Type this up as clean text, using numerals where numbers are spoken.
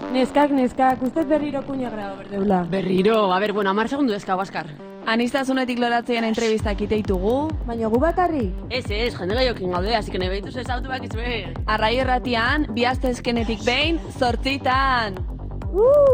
Neskak, ustez berriro kuña graba berdeula. Berriro, a ber, bueno, 10 segundu ezka, Baskar. Anistasunetik loratzean entrevistak iteitugu. Baina gu bakarri? Ez, jende gaiokin gaude, así que nahi behituz ez autu bakizue. Arrai erratian, 2 astezkenetik behin, 8.